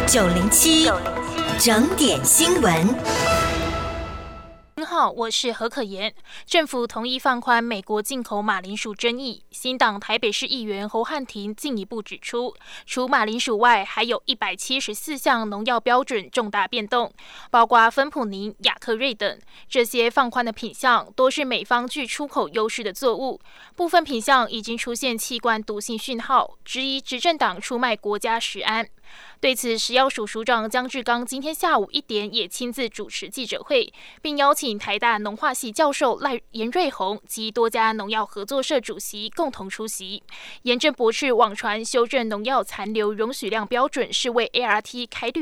907整点新闻。 您好，我是何可言。政府同意放宽美国进口马铃薯争议，新党台北市议员侯汉廷进一步指出，除马铃薯外，还有174项农药标准重大变动，包括芬普宁、亚克瑞等。这些放宽的品项多是美方具出口优势的作物，部分品项已经出现器官毒性讯号，质疑执政党出卖国家食安。对此，食药署署长江志刚今天下午1点也亲自主持记者会，并邀请台大农化系教授严瑞宏及多家农药合作社主席共同出席，严正驳斥网传修正农药残留容许量标准是为 ART 开绿